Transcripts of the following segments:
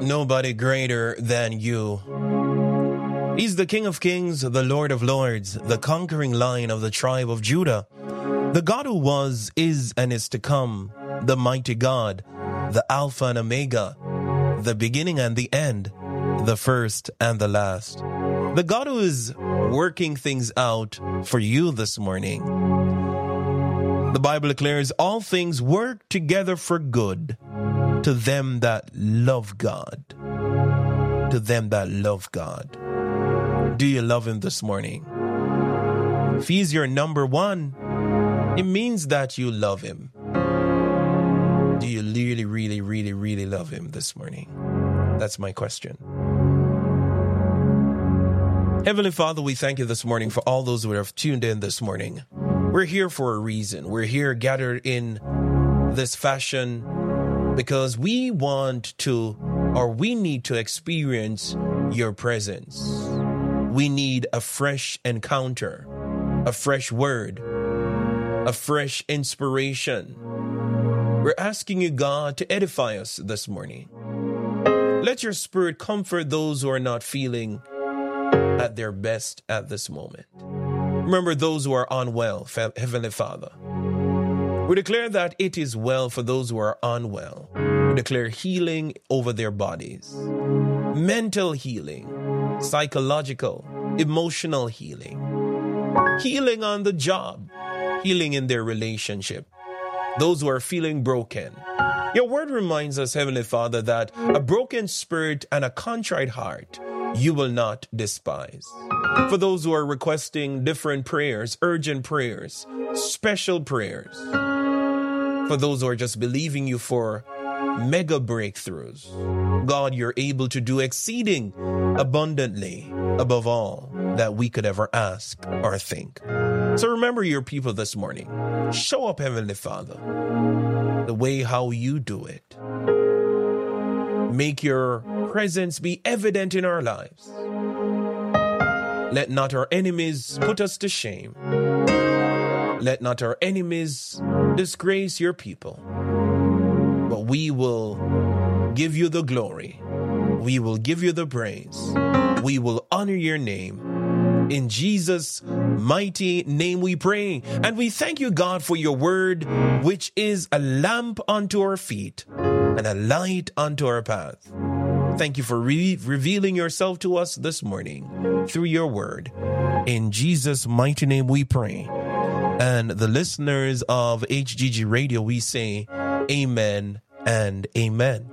Nobody greater than you. He's the King of Kings, the Lord of Lords, the conquering Lion of the tribe of Judah, the God who was, is, and is to come, the mighty God, the Alpha and Omega, the beginning and the end, the first and the last. The God who is working things out for you this morning. The Bible declares all things work together for good to them that love God. To them that love God. Do you love him this morning? If he's your number one, it means that you love him. Do you really, really, really, really love him this morning? That's my question. Heavenly Father, we thank you this morning for all those who have tuned in this morning. We're here for a reason. We're here gathered in this fashion because we want to, or we need to experience your presence. We need a fresh encounter, a fresh word, a fresh inspiration. We're asking you, God, to edify us this morning. Let your spirit comfort those who are not feeling at their best at this moment. Remember those who are unwell, Heavenly Father. We declare that it is well for those who are unwell. We declare healing over their bodies. Mental healing, psychological, emotional healing. Healing on the job, healing in their relationship. Those who are feeling broken. Your word reminds us, Heavenly Father, that a broken spirit and a contrite heart you will not despise. For those who are requesting different prayers, urgent prayers, special prayers. For those who are just believing you for mega breakthroughs. God, you're able to do exceeding abundantly above all that we could ever ask or think. So remember your people this morning. Show up, Heavenly Father, the way how you do it. Make your presence be evident in our lives. Let not our enemies put us to shame. Let not our enemies disgrace your people. But we will give you the glory. We will give you the praise. We will honor your name. In Jesus' mighty name we pray. And we thank you, God, for your word, which is a lamp unto our feet and a light unto our path. Thank you for revealing yourself to us this morning through your word. In Jesus' mighty name we pray. And the listeners of HGG Radio, we say amen and amen.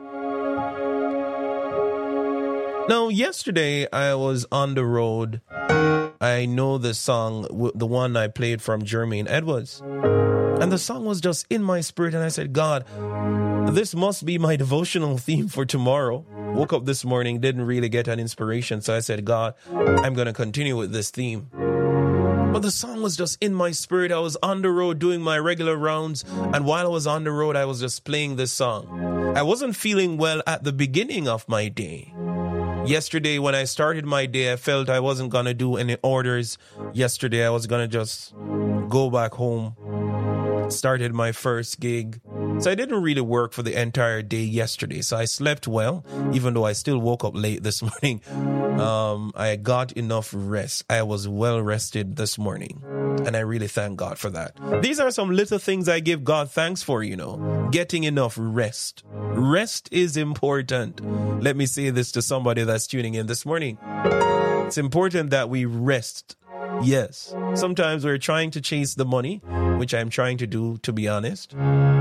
Now, yesterday I was on the road. I know the song, the one I played from Jermaine Edwards. And the song was just in my spirit. And I said, God, this must be my devotional theme for tomorrow. Woke up this morning, didn't really get an inspiration. So I said, God, I'm going to continue with this theme. But the song was just in my spirit. I was on the road doing my regular rounds. And while I was on the road, I was just playing this song. I wasn't feeling well at the beginning of my day. Yesterday, when I started my day, I felt I wasn't going to do any orders. Yesterday, I was going to just go back home. Started my first gig. So I didn't really work for the entire day yesterday. So I slept well, even though I still woke up late this morning. I got enough rest. I was well rested this morning. And I really thank God for that. These are some little things I give God thanks for, getting enough rest. Rest is important. Let me say this to somebody that's tuning in this morning. It's important that we rest. Yes. Sometimes we're trying to chase the money, which I'm trying to do, to be honest.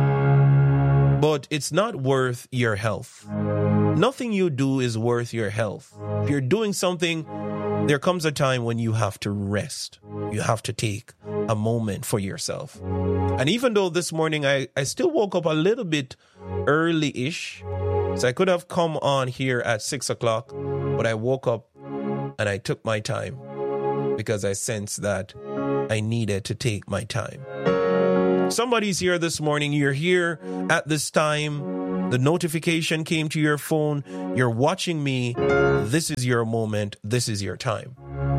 But it's not worth your health. Nothing you do is worth your health. If you're doing something, there comes a time when you have to rest. You have to take a moment for yourself. And even though this morning I still woke up a little bit early-ish, so I could have come on here at 6 o'clock, but I woke up and I took my time because I sensed that I needed to take my time. Somebody's here this morning. You're here at this time. The notification came to your phone. You're watching me. This is your moment. This is your time.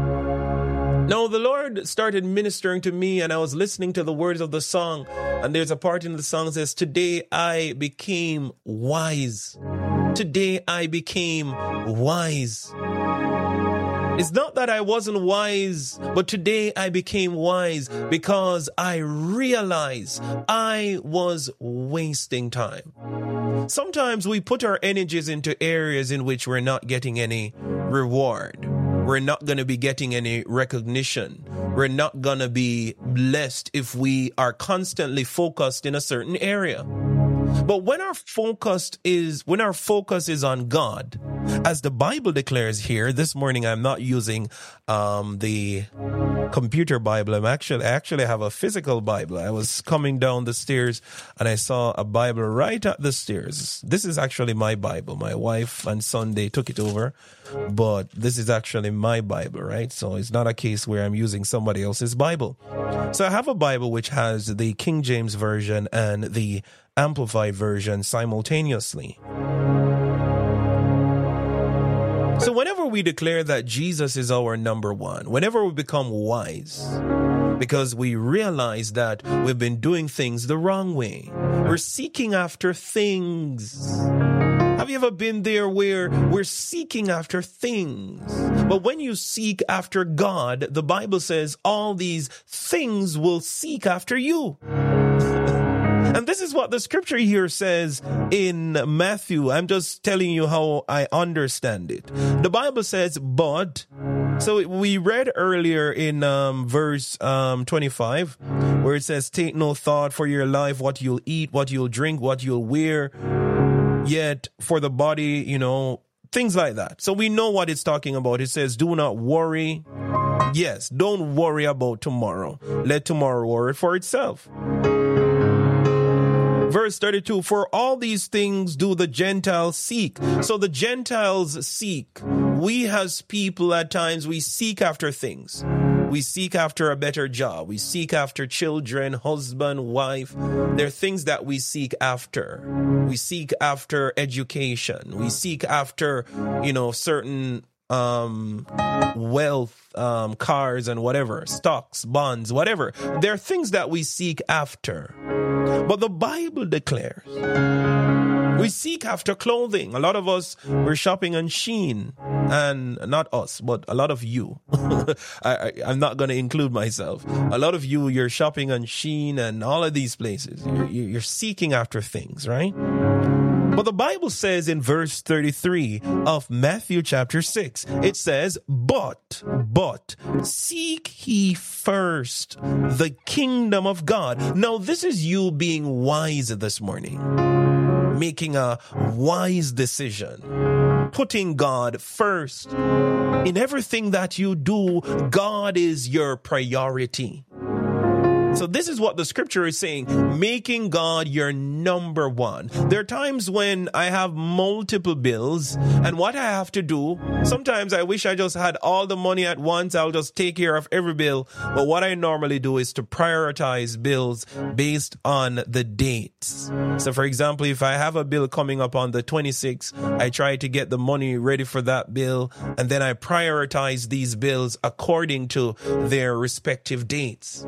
Now, the Lord started ministering to me, and I was listening to the words of the song. And there's a part in the song that says, today I became wise. Today I became wise. It's not that I wasn't wise, but today I became wise because I realized I was wasting time. Sometimes we put our energies into areas in which we're not getting any reward. We're not going to be getting any recognition. We're not going to be blessed if we are constantly focused in a certain area. But when our focus is on God, as the Bible declares here, this morning I'm not using the computer Bible. I actually have a physical Bible. I was coming down the stairs and I saw a Bible right at the stairs. This is actually my Bible. My wife and son, they took it over, but this is actually my Bible, right? So it's not a case where I'm using somebody else's Bible. So I have a Bible which has the King James Version and the Amplified Version simultaneously. So whenever we declare that Jesus is our number one, whenever we become wise, because we realize that we've been doing things the wrong way, we're seeking after things. Have you ever been there where we're seeking after things? But when you seek after God, the Bible says all these things will seek after you. And this is what the scripture here says in Matthew. I'm just telling you how I understand it. The Bible says, but, so we read earlier in verse 25, where it says, take no thought for your life, what you'll eat, what you'll drink, what you'll wear, yet for the body, things like that. So we know what it's talking about. It says, do not worry. Yes, don't worry about tomorrow. Let tomorrow worry for itself. Verse 32, for all these things do the Gentiles seek. So the Gentiles seek. We as people at times, we seek after things. We seek after a better job. We seek after children, husband, wife. There are things that we seek after. We seek after education. We seek after, certain wealth, cars and whatever, stocks, bonds, whatever. There are things that we seek after. But the Bible declares we seek after clothing. A lot of us, we're shopping on Shein, and not us, but a lot of you. I'm not going to include myself. A lot of you, you're shopping on Shein and all of these places. You're seeking after things, right? But the Bible says in verse 33 of Matthew chapter 6, it says, but seek ye first the kingdom of God. Now, this is you being wise this morning, making a wise decision, putting God first. In everything that you do, God is your priority. So this is what the scripture is saying, making God your number one. There are times when I have multiple bills, and what I have to do, sometimes I wish I just had all the money at once. I'll just take care of every bill. But what I normally do is to prioritize bills based on the dates. So for example, if I have a bill coming up on the 26th, I try to get the money ready for that bill, and then I prioritize these bills according to their respective dates.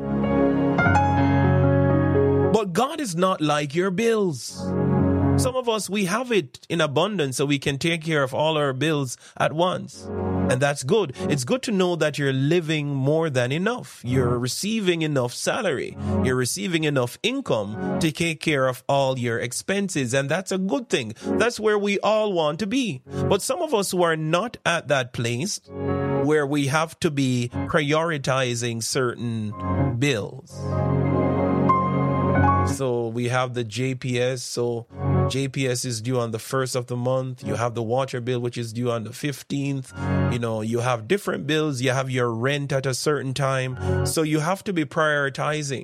But God is not like your bills. Some of us, we have it in abundance so we can take care of all our bills at once. And that's good. It's good to know that you're living more than enough. You're receiving enough salary. You're receiving enough income to take care of all your expenses. And that's a good thing. That's where we all want to be. But some of us who are not at that place where we have to be prioritizing certain bills. So we have the JPS. So JPS is due on the 1st of the month. You have the water bill, which is due on the 15th. You have different bills. You have your rent at a certain time. So you have to be prioritizing.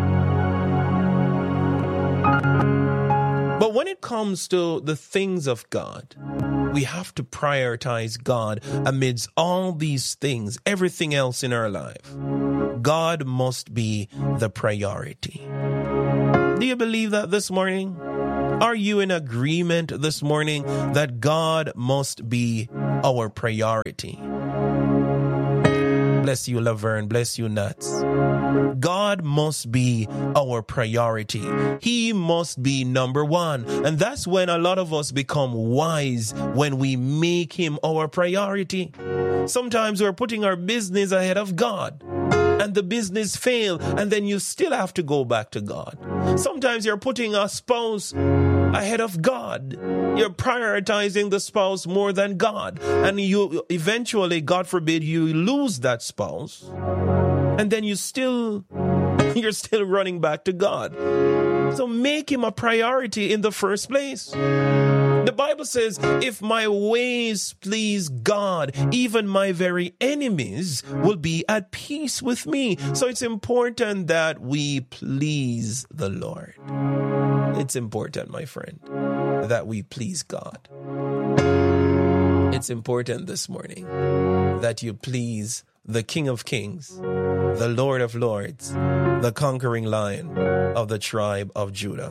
But when it comes to the things of God, we have to prioritize God amidst all these things, everything else in our life. God must be the priority. Do you believe that this morning? Are you in agreement this morning that God must be our priority? Bless you, Laverne. Bless you, Nats. God must be our priority. He must be number one. And that's when a lot of us become wise, when we make him our priority. Sometimes we're putting our business ahead of God, and the business fail, and then you still have to go back to God. Sometimes you're putting a spouse ahead of God. You're prioritizing the spouse more than God, and you eventually, God forbid, you lose that spouse, and then you're still running back to God. So make him a priority in the first place. The Bible says, if my ways please God, even my very enemies will be at peace with me. So it's important that we please the Lord. It's important, my friend, that we please God. It's important this morning that you please the King of Kings, the Lord of Lords, the conquering Lion of the tribe of Judah.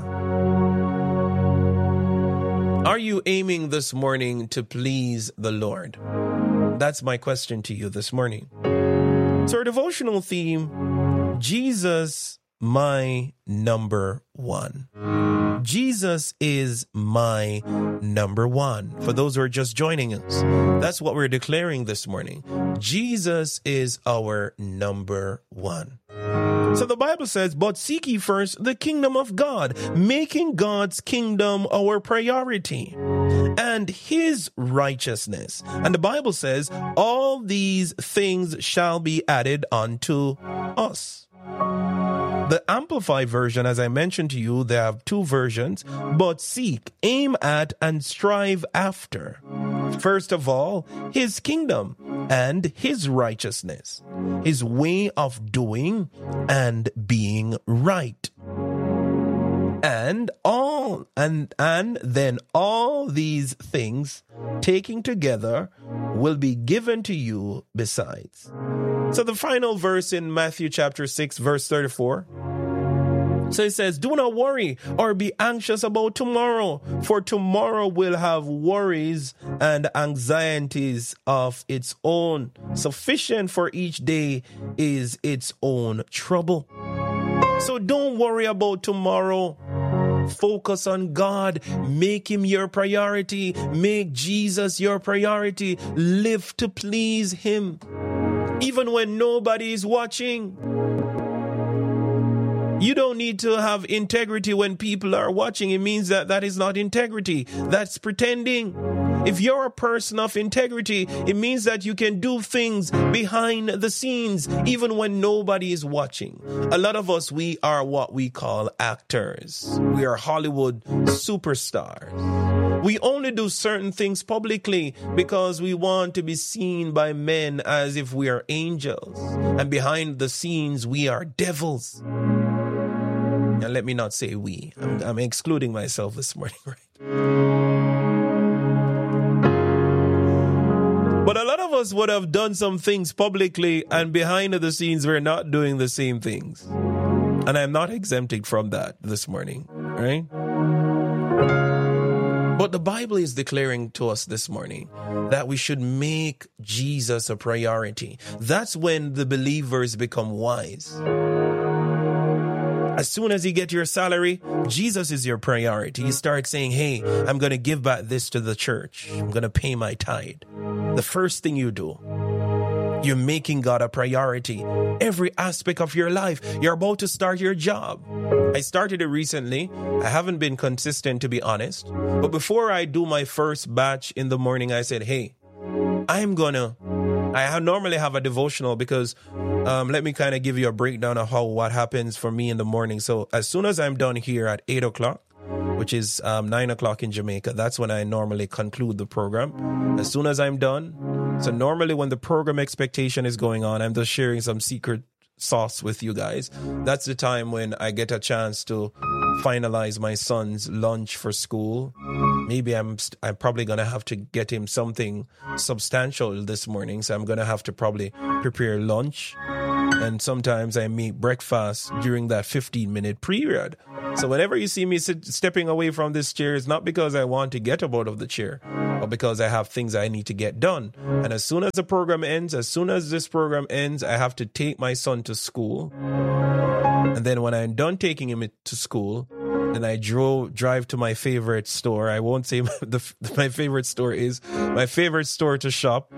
Are you aiming this morning to please the Lord? That's my question to you this morning. So our devotional theme, Jesus, my number one. Jesus is my number one. For those who are just joining us, that's what we're declaring this morning. Jesus is our number one. So the Bible says, but seek ye first the kingdom of God, making God's kingdom our priority, and his righteousness. And the Bible says, all these things shall be added unto us. The Amplified version, as I mentioned to you, they have two versions, but seek, aim at, and strive after. First of all, his kingdom and his righteousness, his way of doing and being right. And then all these things taken together will be given to you besides. So the final verse in Matthew chapter 6, verse 34. So it says, do not worry or be anxious about tomorrow, for tomorrow will have worries and anxieties of its own. Sufficient for each day is its own trouble. So don't worry about tomorrow. Focus on God. Make him your priority. Make Jesus your priority. Live to please him. Even when nobody is watching. You don't need to have integrity when people are watching. It means that is not integrity. That's pretending. If you're a person of integrity, it means that you can do things behind the scenes, even when nobody is watching. A lot of us, we are what we call actors. We are Hollywood superstars. We only do certain things publicly because we want to be seen by men as if we are angels. And behind the scenes, we are devils. And let me not say we. I'm excluding myself this morning, right? But a lot of us would have done some things publicly, and behind the scenes, we're not doing the same things. And I'm not exempted from that this morning, right? But the Bible is declaring to us this morning that we should make Jesus a priority. That's when the believers become wise. As soon as you get your salary, Jesus is your priority. You start saying, hey, I'm going to give back this to the church. I'm going to pay my tithe. The first thing you do, you're making God a priority. Every aspect of your life. You're about to start your job. I started it recently. I haven't been consistent, to be honest. But before I do my first batch in the morning, I said, hey, I normally have a devotional because let me kind of give you a breakdown of what happens for me in the morning. So as soon as I'm done here at 8 o'clock, which is 9 o'clock in Jamaica, that's when I normally conclude the program. As soon as I'm done, so normally when the program expectation is going on, I'm just sharing some secret sauce with you guys. That's the time when I get a chance to finalize my son's lunch for school. Maybe I'm probably going to have to get him something substantial this morning. So I'm going to have to probably prepare lunch. And sometimes I make breakfast during that 15-minute period. So whenever you see me stepping away from this chair, it's not because I want to get up out of the chair, but because I have things I need to get done. And as soon as the program ends, as soon as this program ends, I have to take my son to school. And then when I'm done taking him to school, then I drive to my favorite store. I won't say my favorite store is my favorite store to shop.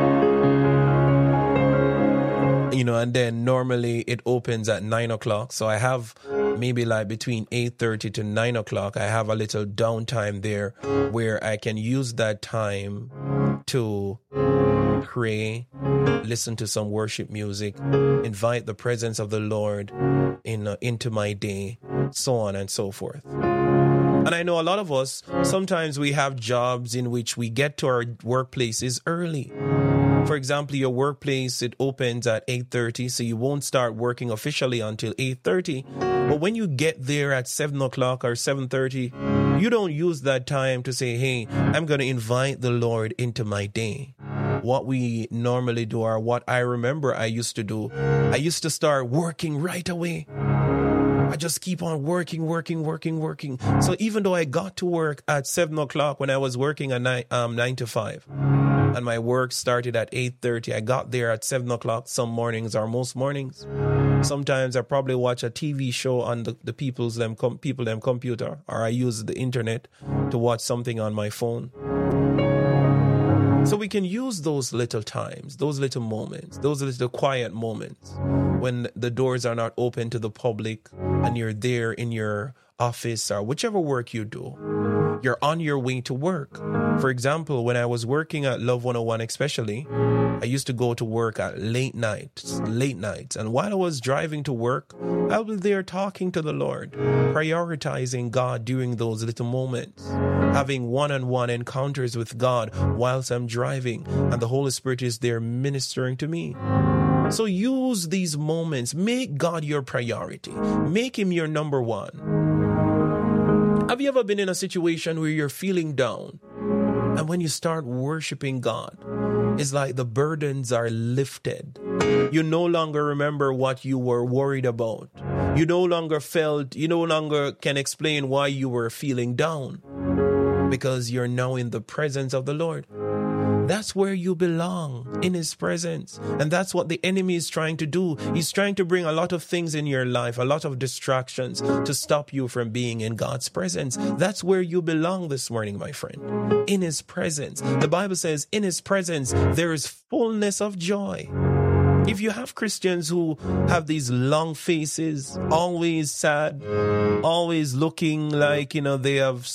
And then normally it opens at 9 o'clock. So I have maybe like between 8:30 to 9 o'clock, I have a little downtime there where I can use that time to pray, listen to some worship music, invite the presence of the Lord into my day, so on and so forth. And I know a lot of us, sometimes we have jobs in which we get to our workplaces early. For example, your workplace, it opens at 8:30, so you won't start working officially until 8:30. But when you get there at 7 o'clock or 7:30, you don't use that time to say, hey, I'm going to invite the Lord into my day. What we normally do, or what I remember I used to do, I used to start working right away. I just keep on working. So even though I got to work at 7 o'clock when I was working at 9 to 5, and my work started at 8:30, I got there at 7 o'clock some mornings, or most mornings. Sometimes I probably watch a TV show on the people computer, or I use the internet to watch something on my phone. So we can use those little times, those little moments, those little quiet moments when the doors are not open to the public and you're there in your office or whichever work you do. You're on your way to work. For example, when I was working at Love 101 especially, I used to go to work at late nights. And while I was driving to work, I was there talking to the Lord, prioritizing God during those little moments, having one-on-one encounters with God whilst I'm driving, and the Holy Spirit is there ministering to me. So use these moments. Make God your priority. Make him your number one. Have you ever been in a situation where you're feeling down, and when you start worshiping God, it's like the burdens are lifted? You no longer remember what you were worried about. You no longer can explain why you were feeling down, because you're now in the presence of the Lord. That's where you belong, in his presence. And that's what the enemy is trying to do. He's trying to bring a lot of things in your life, a lot of distractions to stop you from being in God's presence. That's where you belong this morning, my friend, in his presence. The Bible says in his presence, there is fullness of joy. If you have Christians who have these long faces, always sad, always looking like, they have,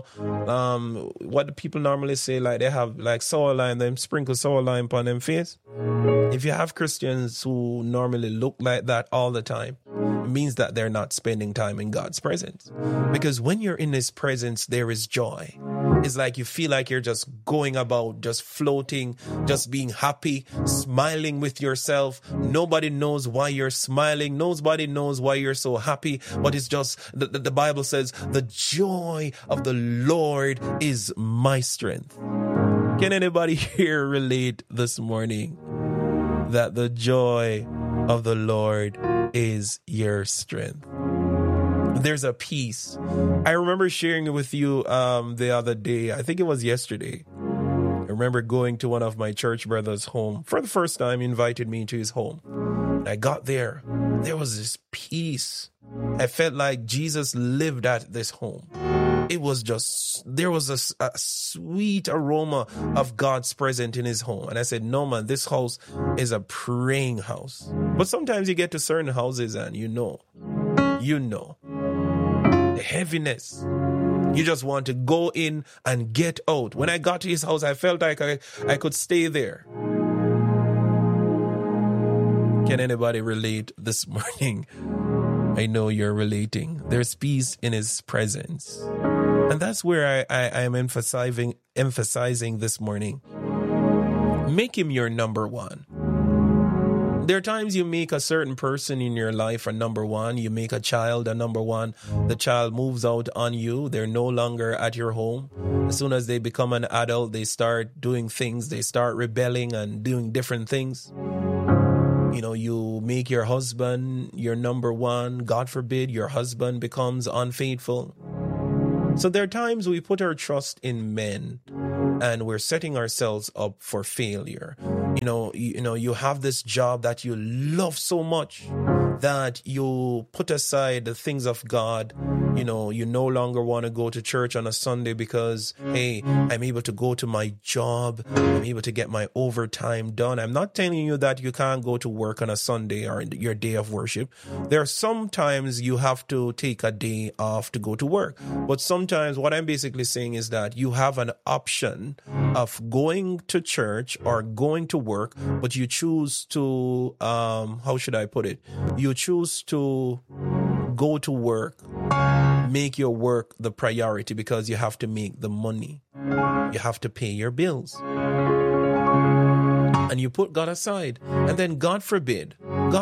what do people normally say, like they have like sour lime, them sprinkle sour lime upon them face. If you have Christians who normally look like that all the time, it means that they're not spending time in God's presence. Because when you're in his presence, there is joy. It's like you feel like you're just going about, just floating, just being happy, smiling with yourself. Nobody knows why you're smiling. Nobody knows why you're so happy. But it's just, the Bible says, the joy of the Lord is my strength. Can anybody here relate this morning that the joy of the Lord is your strength? There's a peace. I remember sharing it with you the other day. I think it was yesterday. I remember going to one of my church brothers' home. For the first time, he invited me to his home. And I got there. There was this peace. I felt like Jesus lived at this home. It was just, there was a sweet aroma of God's presence in his home. And I said, no, man, this house is a praying house. But sometimes you get to certain houses and you know, the heaviness. You just want to go in and get out. When I got to his house, I felt like I could stay there. Can anybody relate this morning? I know you're relating. There's peace in his presence. And that's where I am emphasizing this morning. Make him your number one. There are times you make a certain person in your life a number one. You make a child a number one. The child moves out on you. They're no longer at your home. As soon as they become an adult, they start doing things. They start rebelling and doing different things. You make your husband your number one. God forbid your husband becomes unfaithful. So there are times we put our trust in men and we're setting ourselves up for failure. You have this job that you love so much that you put aside the things of God. You no longer want to go to church on a Sunday because, hey, I'm able to go to my job. I'm able to get my overtime done. I'm not telling you that you can't go to work on a Sunday or your day of worship. There are sometimes you have to take a day off to go to work. But sometimes what I'm basically saying is that you have an option of going to church or going to work, but you choose to, how should I put it? You choose to go to work, make your work the priority because you have to make the money. You have to pay your bills. And you put God aside. And then God forbid,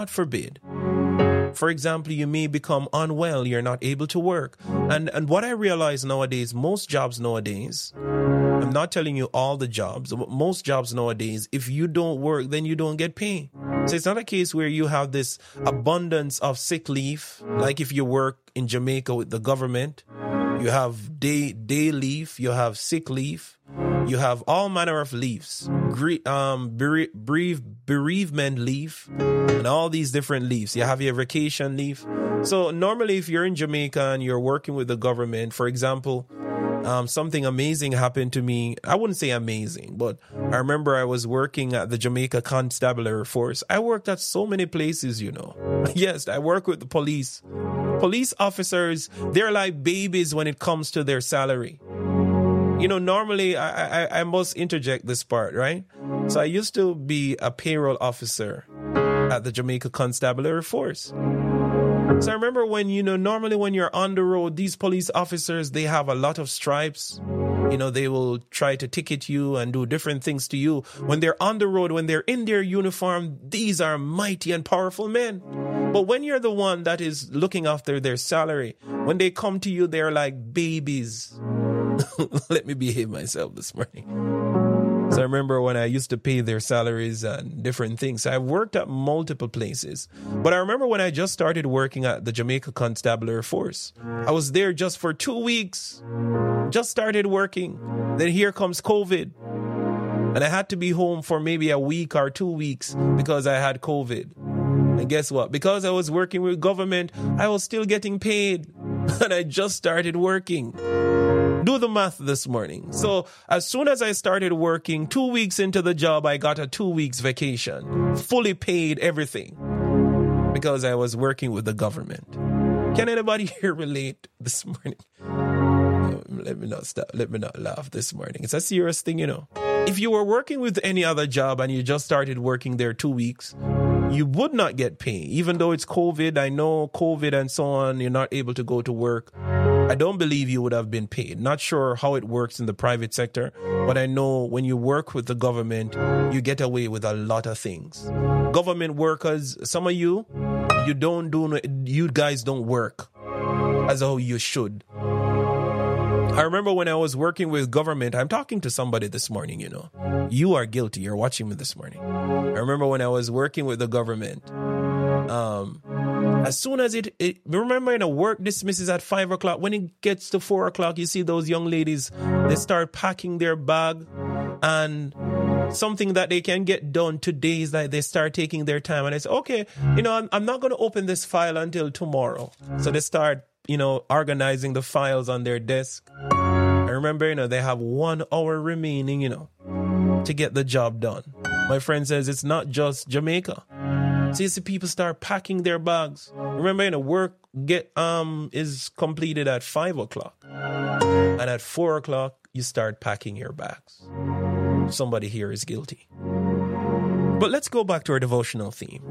for example, you may become unwell. You're not able to work. And what I realize nowadays, most jobs nowadays, I'm not telling you all the jobs, but most jobs nowadays, if you don't work, then you don't get paid. So it's not a case where you have this abundance of sick leave. Like if you work in Jamaica with the government, you have day leave, you have sick leave, you have all manner of leaves, bereavement leave, and all these different leaves. You have your vacation leave. So normally if you're in Jamaica and you're working with the government, for example, something amazing happened to me. I wouldn't say amazing, but I remember I was working at the Jamaica Constabulary Force. I worked at so many places, Yes, I work with the police. Police officers, they're like babies when it comes to their salary. Normally I must interject this part, right? So I used to be a payroll officer at the Jamaica Constabulary Force. So I remember when, normally when you're on the road, these police officers, they have a lot of stripes. They will try to ticket you and do different things to you. When they're on the road, when they're in their uniform, these are mighty and powerful men. But when you're the one that is looking after their salary, when they come to you, they're like babies. Let me behave myself this morning. So I remember when I used to pay their salaries and different things. I've worked at multiple places. But I remember when I just started working at the Jamaica Constabulary Force. I was there just for 2 weeks. Just started working. Then here comes COVID. And I had to be home for maybe a week or 2 weeks because I had COVID. And guess what? Because I was working with government, I was still getting paid. And I just started working. Do the math this morning. So as soon as I started working, 2 weeks into the job, I got a 2 weeks vacation. Fully paid everything. Because I was working with the government. Can anybody here relate this morning? Let me not laugh this morning. It's a serious thing, If you were working with any other job and you just started working there 2 weeks, you would not get paid. Even though it's COVID, I know COVID and so on, you're not able to go to work. I don't believe you would have been paid. Not sure how it works in the private sector, but I know when you work with the government, you get away with a lot of things. Government workers, some of you guys don't work as how you should. I remember when I was working with government, I'm talking to somebody this morning, You are guilty. You're watching me this morning. I remember when I was working with the government, as soon as remember, work dismisses at 5 o'clock. When it gets to 4 o'clock, you see those young ladies, they start packing their bag, and something that they can get done today is that they start taking their time. And I say, okay, I'm not going to open this file until tomorrow. So they start, organizing the files on their desk. I remember, they have 1 hour remaining, to get the job done. My friend says it's not just Jamaica. So you see people start packing their bags. Remember, work is completed at 5 o'clock. And at 4 o'clock, you start packing your bags. Somebody here is guilty. But let's go back to our devotional theme.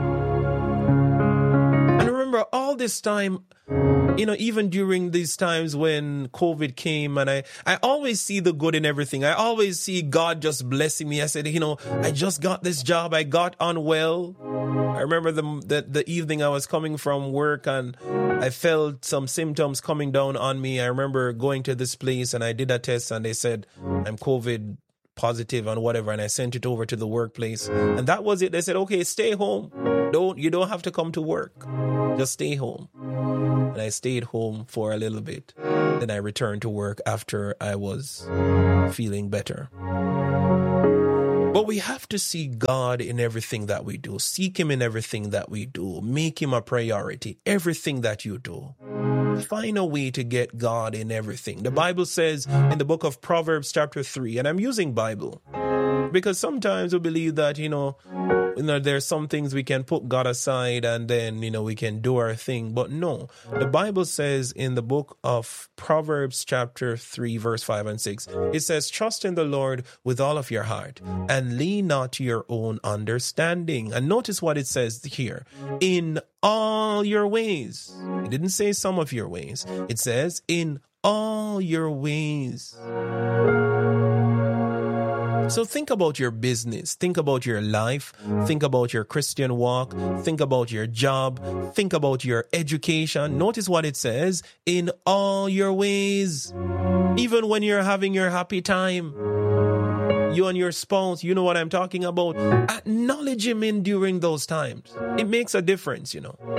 And remember, all this time, even during these times when COVID came, and I always see the good in everything. I always see God just blessing me. I said, I just got this job. I got unwell. I remember the evening I was coming from work and I felt some symptoms coming down on me. I remember going to this place and I did a test and they said I'm COVID positive and whatever, and I sent it over to the workplace. And that was it. They said, okay, stay home. You don't have to come to work. Just stay home. And I stayed home for a little bit. Then I returned to work after I was feeling better. But we have to see God in everything that we do. Seek him in everything that we do. Make him a priority. Everything that you do. Find a way to get God in everything. The Bible says in the book of Proverbs chapter 3, and I'm using Bible because sometimes we believe that, there's some things we can put God aside and then, we can do our thing. But no, the Bible says in the book of Proverbs chapter 3, verse 5 and 6, it says, trust in the Lord with all of your heart and lean not to your own understanding. And notice what it says here, in all your ways. It didn't say some of your ways. It says in all your ways. So think about your business, think about your life, think about your Christian walk, think about your job, think about your education. Notice what it says, in all your ways. Even when you're having your happy time, you and your spouse, you know what I'm talking about. Acknowledge him in during those times. It makes a difference,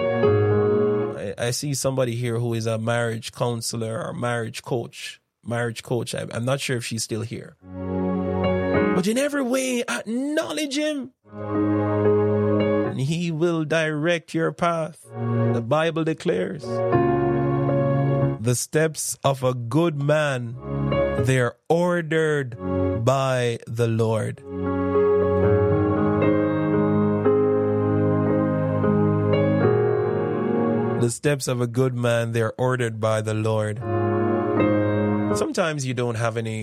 I see somebody here who is a marriage counselor or marriage coach. I'm not sure if she's still here. But in every way, acknowledge him. And he will direct your path. The Bible declares, the steps of a good man, they're ordered by the Lord. The steps of a good man, they're ordered by the Lord. Sometimes you don't have any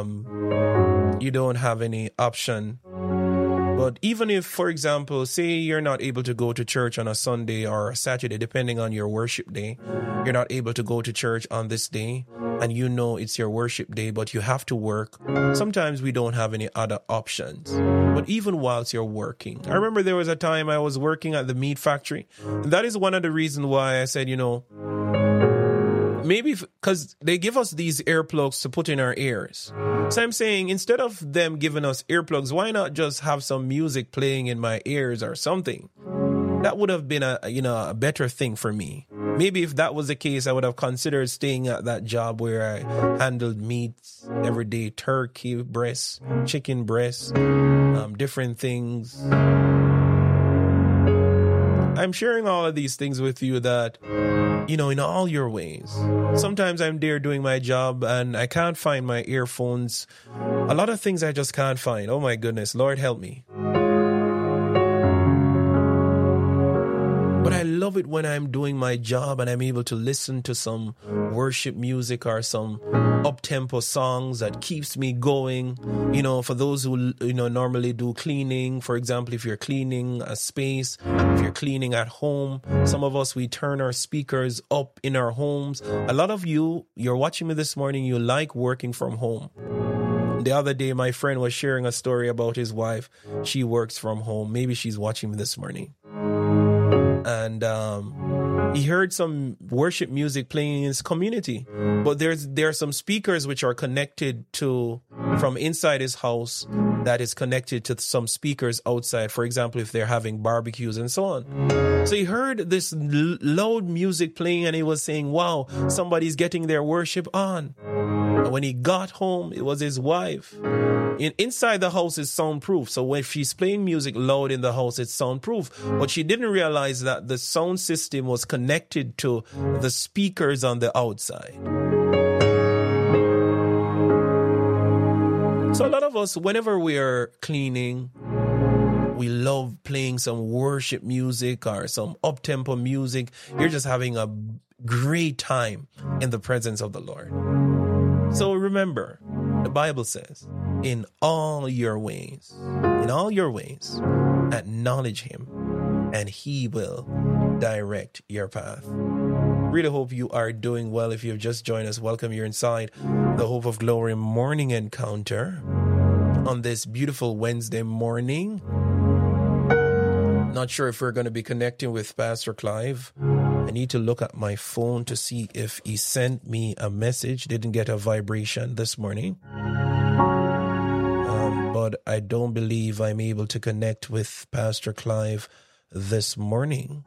option. But even if, for example, say you're not able to go to church on a Sunday or a Saturday, depending on your worship day, you're not able to go to church on this day, and it's your worship day, but you have to work. Sometimes we don't have any other options. But even whilst you're working, I remember there was a time I was working at the meat factory. And that is one of the reasons why I said, maybe because they give us these earplugs to put in our ears. So I'm saying, instead of them giving us earplugs, why not just have some music playing in my ears or something? That would have been a better thing for me. Maybe if that was the case, I would have considered staying at that job where I handled meats every day, turkey breasts, chicken breasts, different things. I'm sharing all of these things with you that, in all your ways. Sometimes I'm there doing my job and I can't find my earphones. A lot of things I just can't find. Oh my goodness, Lord help me. But I love it when I'm doing my job and I'm able to listen to some worship music or some up-tempo songs that keeps me going. For those who, normally do cleaning, for example, if you're cleaning a space, if you're cleaning at home, some of us, we turn our speakers up in our homes. A lot of you're watching me this morning, you like working from home. The other day, my friend was sharing a story about his wife. She works from home. Maybe she's watching me this morning. And he heard some worship music playing in his community. But there are some speakers which are connected from inside his house that is connected to some speakers outside. For example, if they're having barbecues and so on. So he heard this loud music playing and he was saying, wow, somebody's getting their worship on. And when he got home, it was his wife. Inside the house is soundproof. So when she's playing music loud in the house, it's soundproof. But she didn't realize that the sound system was connected to the speakers on the outside. So a lot of us, whenever we are cleaning, we love playing some worship music or some up-tempo music. You're just having a great time in the presence of the Lord. So remember, the Bible says, in all your ways, acknowledge him, and he will direct your path. Really hope you are doing well. If you've just joined us, welcome. You're inside the Hope of Glory morning encounter on this beautiful Wednesday morning. Not sure if we're going to be connecting with Pastor Clive. I need to look at my phone to see if he sent me a message. Didn't get a vibration this morning. but I don't believe I'm able to connect with Pastor Clive this morning.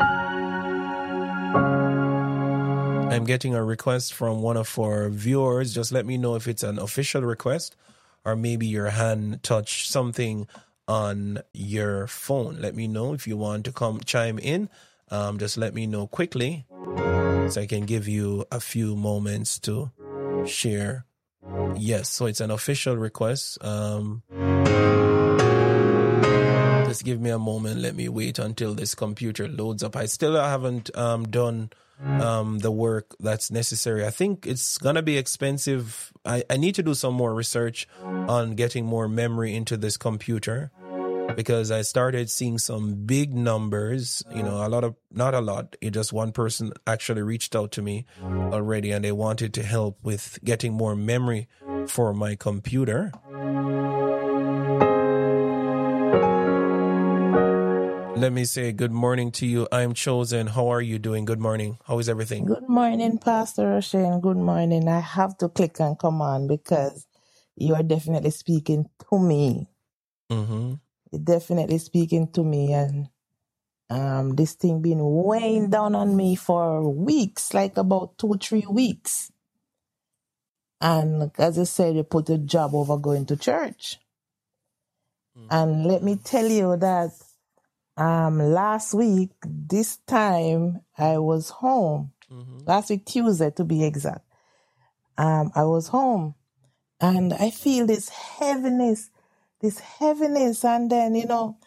I'm getting a request from one of our viewers. Just let me know if it's an official request or maybe your hand touched something on your phone. Let me know if you want to come chime in. Just let me know quickly so I can give you a few moments to share. Yes, so it's an official request. Just give me a moment. Let me wait until this computer loads up. I still haven't done the work that's necessary. I think it's going to be expensive. I need to do some more research on getting more memory into this computer, because I started seeing some big numbers, not a lot. Just one person actually reached out to me already and they wanted to help with getting more memory for my computer. Let me say good morning to you. I'm Chosen. How are you doing? Good morning. How is everything? Good morning, Pastor Shane. Good morning. I have to click and come on because you are definitely speaking to me. Mm-hmm. You're definitely speaking to me, and this thing been weighing down on me for weeks, like about 2-3 weeks. And as I said, you put a job over going to church. Mm-hmm. And let me tell you that last week, this time I was home. Mm-hmm. Last week, Tuesday to be exact. I was home and I feel this heaviness. And then,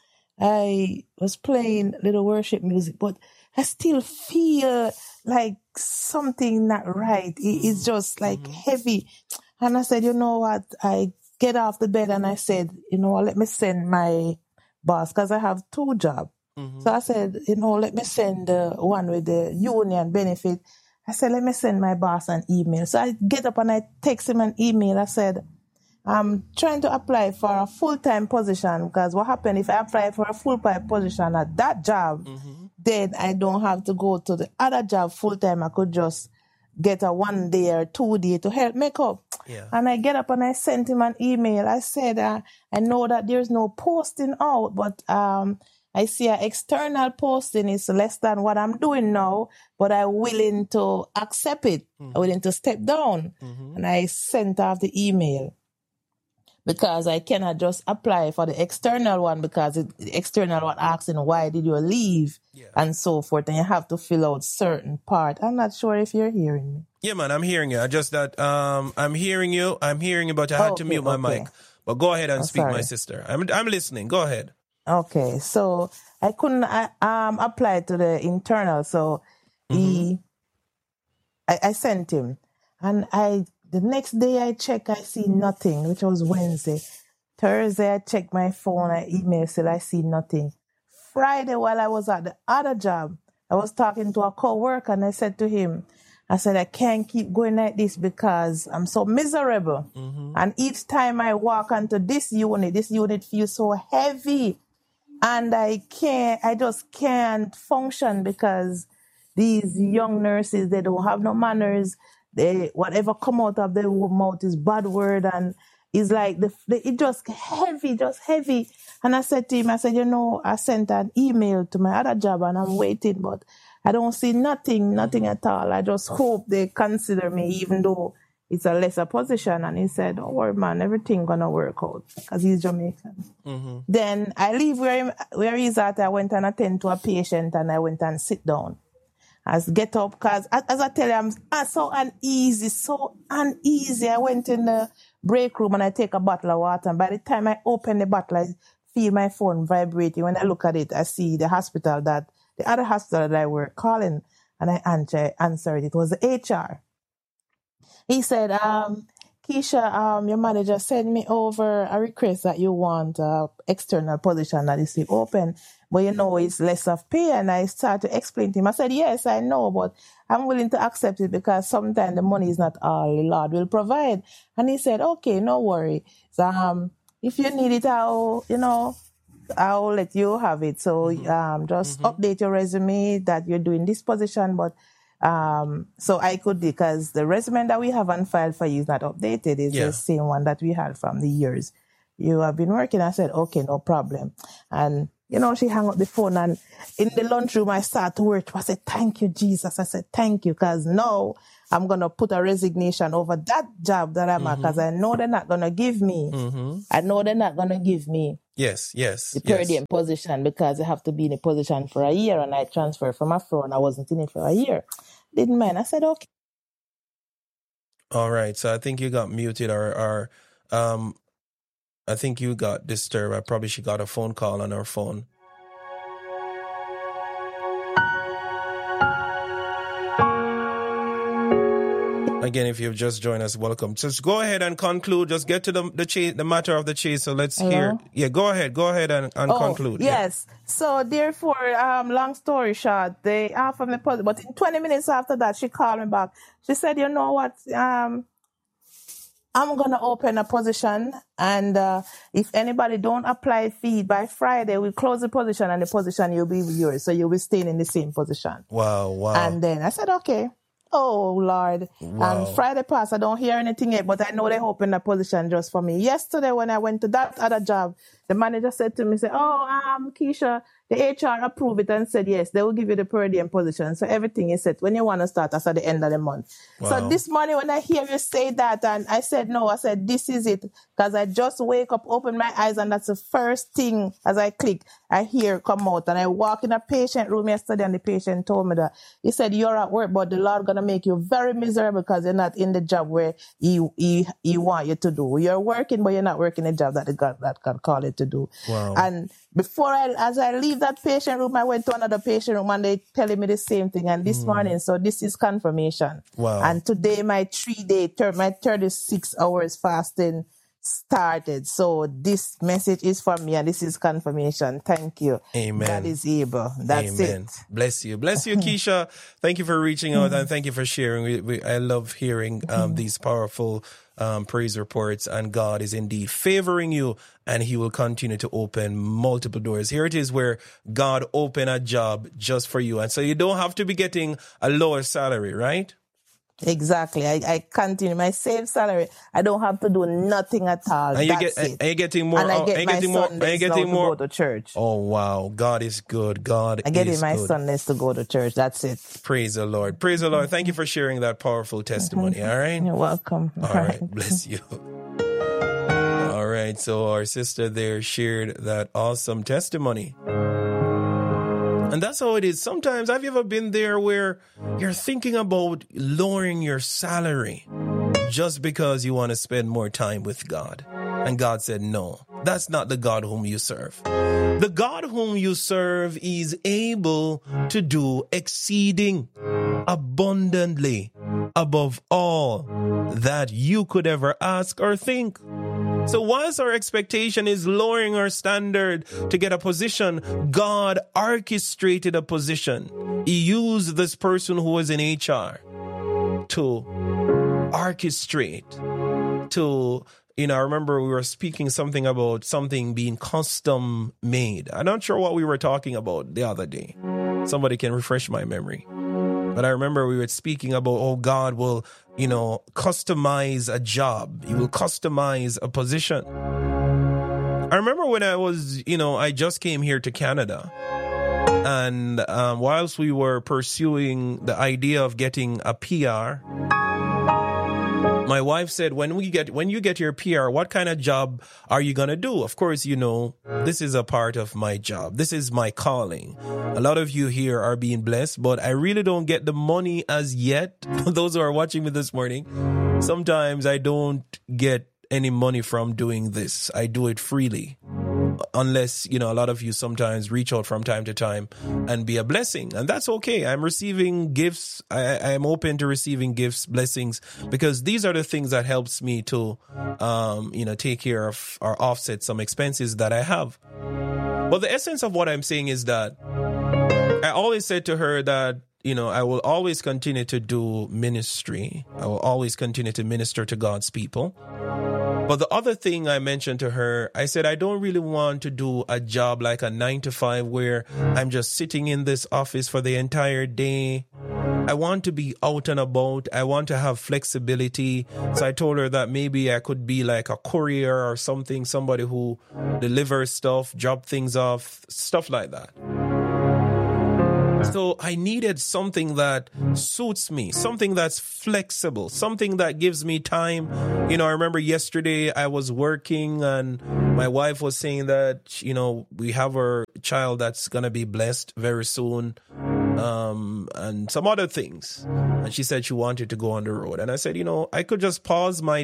I was playing little worship music, but I still feel like something not right. It's just like heavy. And I said, you know what? I get off the bed and I said, let me send my boss, because I have 2 jobs. Mm-hmm. So I said, let me send the one with the union benefit. I said, let me send my boss an email. So I get up and I text him an email. I said, I'm trying to apply for a full-time position, because what happened if I apply for a full-time position at that job, then I don't have to go to the other job full-time. I could just get a 1 day or 2 day to help make up. Yeah. And I get up and I sent him an email. I said, I know that there's no posting out, but I see an external posting is less than what I'm doing now, but I'm willing to accept it. I'm willing to step down. And I sent off the email, because I cannot just apply for the external one, because the external one asking why did you leave, and so forth, and you have to fill out certain part. I'm not sure if you're hearing me. Yeah, man, I'm hearing you. I just that I'm hearing you, but I had to mute my mic. But go ahead and speak, my sister. I'm listening. Go ahead. Okay, so I couldn't apply to the internal, so I sent him, and the next day I check, I see nothing, which was Wednesday. Thursday I check my phone, I email, still I see nothing. Friday, while I was at the other job, I was talking to a co-worker and I said to him, I said, I can't keep going like this because I'm so miserable. And each time I walk onto this unit feels so heavy. And I just can't function, because these young nurses, they don't have no manners. Whatever come out of their mouth is bad word, and it's like it just heavy. And I said to him, I sent an email to my other job and I'm waiting, but I don't see nothing at all. I just hope they consider me, even though it's a lesser position. And he said, don't worry, man, everything gonna work out, because he's Jamaican. Then I leave where he's at. I went and attend to a patient and I went and sit down. As get up, because as I tell you, I'm so uneasy. I went in the break room and I take a bottle of water. And by the time I open the bottle, I feel my phone vibrating. When I look at it, I see the other hospital that I were calling, and I answered. It was the HR. He said, Keisha, your manager sent me over a request that you want external position that is still open, but it's less of pay. And I started to explain to him. I said, yes, I know, but I'm willing to accept it, because sometimes the money is not all the Lord will provide. And he said, okay, no worry. So, if you need it, I'll let you have it. So just update your resume that you're doing this position, but so I could, because the resume that we have on file for you is not updated. It's the same one that we had from the years you have been working. I said, okay, no problem. And, she hung up the phone, and in the lunchroom, I started to work. I said, thank you, Jesus. I said, thank you, because now I'm going to put a resignation over that job that I'm at, because I know they're not going to give me. I know they're not going to give me the per diem position, because I have to be in a position for a year, and I transferred from Afro, and I wasn't in it for a year. Didn't mind. I said, okay. All right. So I think you got muted, or I think you got disturbed. She got a phone call on her phone. Again, if you've just joined us, welcome. Just go ahead and conclude. Just get to the matter of the chase. So let's hear. Yeah, go ahead and conclude. Yes. Yeah. So therefore, long story short, they offered me position, but in 20 minutes after that, she called me back. She said, you know what? I'm going to open a position, and if anybody don't apply fee by Friday, we'll close the position, and the position will be yours. So you'll be staying in the same position. Wow. And then I said, okay. Oh, Lord. Wow. And Friday passed, I don't hear anything yet, but I know they opened a position just for me. Yesterday, when I went to that other job, the manager said to me, Keisha, the HR approved it and said, yes, they will give you the per diem position. So everything is set. When you want to start, that's at the end of the month. Wow. So this morning, when I hear you say that, and I said, no, I said, this is it. Because I just wake up, open my eyes, and that's the first thing as I click, I hear come out. And I walk in a patient room yesterday, and the patient told me that. He said, you're at work, but the Lord going to make you very miserable because you're not in the job where he want you to do. You're working, but you're not working the job that God called you to do. Wow. And as I leave that patient room, I went to another patient room, and they telling me the same thing. And this morning, so this is confirmation. Wow. And today, my 36 hours fasting started. So this message is for me, and this is confirmation. Thank you. Amen. God is able. That's it. Bless you, Keisha. Thank you for reaching out, and thank you for sharing. I love hearing these powerful praise reports, and God is indeed favoring you, and he will continue to open multiple doors. Here it is where God opened a job just for you, and so you don't have to be getting a lower salary, right? Exactly. I continue my same salary. I don't have to do nothing at all. And you're getting more. And I get my Sundays to go to church. Oh wow, God is good. I get in my Sundays to go to church. That's it. Praise the Lord. Praise the Lord. Thank you for sharing that powerful testimony. All right. You're welcome. All right. Bless you. All right. So our sister there shared that awesome testimony. And that's how it is. Sometimes, have you ever been there where you're thinking about lowering your salary just because you want to spend more time with God? And God said, no, that's not the God whom you serve. The God whom you serve is able to do exceeding abundantly above all that you could ever ask or think. So whilst our expectation is lowering our standard to get a position, God orchestrated a position. He used this person who was in HR to orchestrate, to, I remember we were speaking something about something being custom made. I'm not sure what we were talking about the other day. Somebody can refresh my memory. But I remember we were speaking about, God will, customize a job. He will customize a position. I remember when I was, I just came here to Canada. And whilst we were pursuing the idea of getting a PR, my wife said, when you get your PR, what kind of job are you going to do? Of course, this is a part of my job. This is my calling. A lot of you here are being blessed, but I really don't get the money as yet. Those who are watching me this morning, sometimes I don't get any money from doing this. I do it freely. Unless, a lot of you sometimes reach out from time to time and be a blessing. And that's okay. I'm receiving gifts. I am open to receiving gifts, blessings, because these are the things that helps me to, take care of or offset some expenses that I have. But the essence of what I'm saying is that I always said to her that, I will always continue to do ministry. I will always continue to minister to God's people. But the other thing I mentioned to her, I said, I don't really want to do a job like a 9 to 5 where I'm just sitting in this office for the entire day I want to be out and about. I want to have flexibility. So I told her that maybe I could be like a courier or something, somebody who delivers stuff, drop things off, stuff like that. So I needed something that suits me, something that's flexible, something that gives me time. You know, I remember yesterday I was working and my wife was saying that, you know, we have our child that's going to be blessed very soon. And some other things. And she said she wanted to go on the road. And I said, you know, I could just pause my